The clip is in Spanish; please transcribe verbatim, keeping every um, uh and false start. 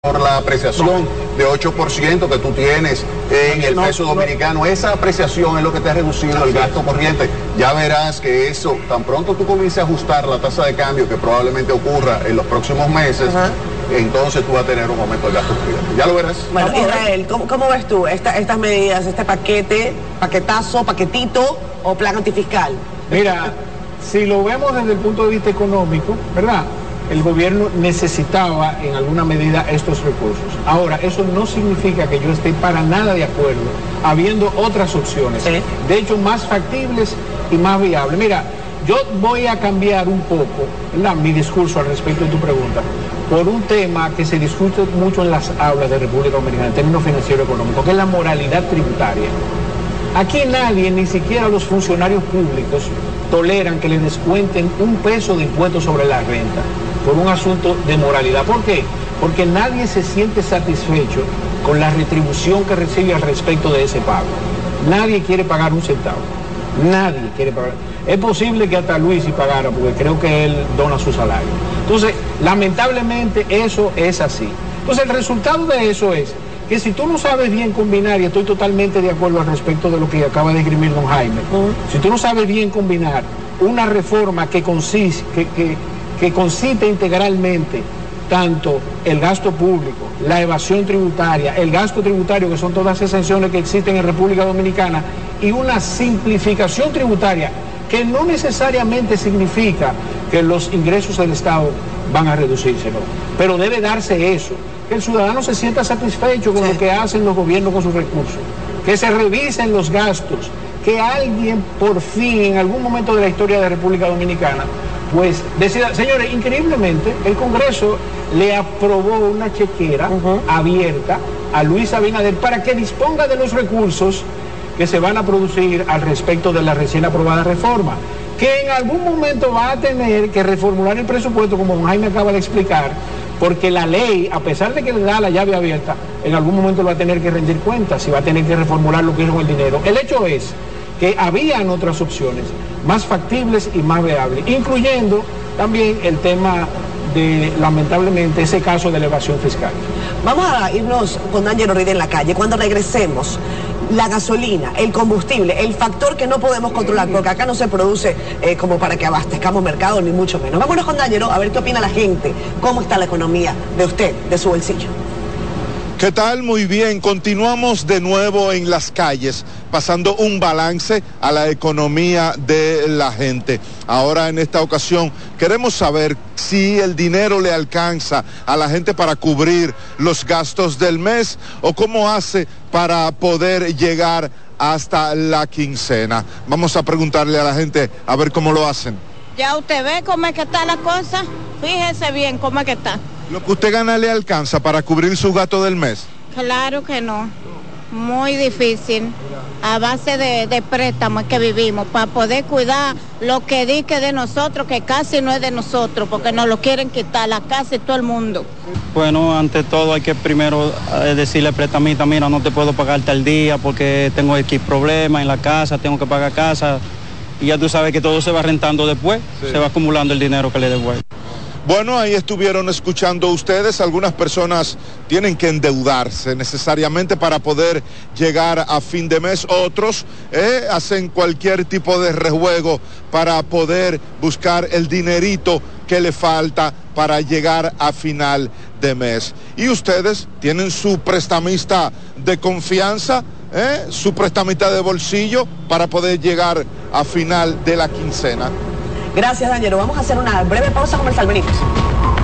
por la apreciación de ocho por ciento que tú tienes en el peso dominicano. Esa apreciación es lo que te ha reducido el gasto corriente. Ya verás que eso, tan pronto tú comiences a ajustar la tasa de cambio, que probablemente ocurra en los próximos meses, uh-huh. entonces tú vas a tener un aumento del gasto corriente. Ya lo verás. Bueno, Israel, ¿cómo, cómo ves tú esta, estas medidas, este paquete, paquetazo, paquetito o plan antifiscal? Mira, si lo vemos desde el punto de vista económico, ¿verdad? El gobierno necesitaba en alguna medida estos recursos. Ahora, eso no significa que yo esté para nada de acuerdo, habiendo otras opciones, ¿sí? De hecho más factibles y más viables. Mira, yo voy a cambiar un poco, ¿verdad?, mi discurso al respecto de tu pregunta, por un tema que se discute mucho en las aulas de República Dominicana, en términos financieros económicos, que es la moralidad tributaria. Aquí nadie, ni siquiera los funcionarios públicos, toleran que les descuenten un peso de impuestos sobre la renta por un asunto de moralidad. ¿Por qué? Porque nadie se siente satisfecho con la retribución que recibe al respecto de ese pago. Nadie quiere pagar un centavo. Nadie quiere pagar. Es posible que hasta Luis sí pagara, porque creo que él dona su salario. Entonces, lamentablemente eso es así. Entonces, el resultado de eso es que si tú no sabes bien combinar, y estoy totalmente de acuerdo al respecto de lo que acaba de escribir don Jaime, uh-huh. si tú no sabes bien combinar una reforma que consiste, que, que, que consiste integralmente tanto el gasto público, la evasión tributaria, el gasto tributario, que son todas esas exenciones que existen en República Dominicana, y una simplificación tributaria, que no necesariamente significa que los ingresos del Estado van a reducirse, ¿no? Pero debe darse eso, que el ciudadano se sienta satisfecho con sí. lo que hacen los gobiernos con sus recursos, que se revisen los gastos, que alguien por fin en algún momento de la historia de la República Dominicana pues decida. Señores, increíblemente el Congreso le aprobó una chequera uh-huh. abierta a Luis Abinader para que disponga de los recursos que se van a producir al respecto de la recién aprobada reforma, que en algún momento va a tener que reformular el presupuesto, como don Jaime acaba de explicar, porque la ley, a pesar de que le da la llave abierta, en algún momento va a tener que rendir cuentas y va a tener que reformular lo que es con el dinero. El hecho es que habían otras opciones más factibles y más viables, incluyendo también el tema de, lamentablemente, ese caso de elevación fiscal. Vamos a irnos con Ángel Oride en la calle. Cuando regresemos, la gasolina, el combustible, el factor que no podemos controlar, porque acá no se produce eh, como para que abastezcamos mercado, ni mucho menos. Vámonos con Ángel a ver qué opina la gente, cómo está la economía de usted, de su bolsillo. ¿Qué tal? Muy bien, continuamos de nuevo en las calles, pasando un balance a la economía de la gente. Ahora, en esta ocasión, queremos saber si el dinero le alcanza a la gente para cubrir los gastos del mes o cómo hace para poder llegar hasta la quincena. Vamos a preguntarle a la gente a ver cómo lo hacen. Ya usted ve cómo es que está la cosa, fíjese bien cómo es que está. ¿Lo que usted gana le alcanza para cubrir su gasto del mes? Claro que no, muy difícil, a base de, de préstamos que vivimos, para poder cuidar lo que dice de nosotros, que casi no es de nosotros, porque nos lo quieren quitar, la casa y todo el mundo. Bueno, ante todo hay que primero eh, decirle al prestamista, mira, no te puedo pagar tal día porque tengo X problema en la casa, tengo que pagar casa, y ya tú sabes que todo se va rentando después, sí. se va acumulando el dinero que le devuelve. Bueno, ahí estuvieron escuchando ustedes. Algunas personas tienen que endeudarse necesariamente para poder llegar a fin de mes. Otros eh, hacen cualquier tipo de rejuego para poder buscar el dinerito que le falta para llegar a final de mes. Y ustedes tienen su prestamista de confianza, eh, su prestamista de bolsillo para poder llegar a final de la quincena. Gracias, Daniel. Vamos a hacer una breve pausa comercial. Venimos.